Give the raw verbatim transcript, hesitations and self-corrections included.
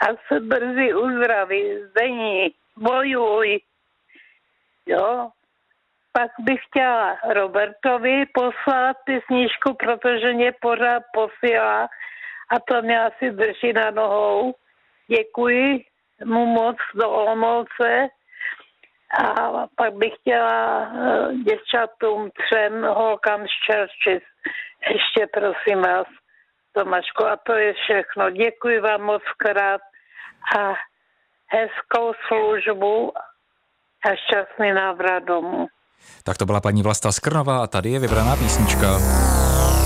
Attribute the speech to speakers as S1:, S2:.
S1: a se brzy uzdraví. Zdení, bojuj. Jo. Pak bych chtěla Robertovi poslat písničku, protože mě pořád posílá a to mě asi drží na nohou. Děkuji mu moc do Olomouce. A pak bych chtěla děvčatům třem holkám z Čerčic. Ještě prosím vás, Tomášku, a to je všechno. Děkuji vám moc krát a hezkou službu a šťastný návrat domů.
S2: Tak to byla paní Vlasta Skrnová a tady je vybraná písnička.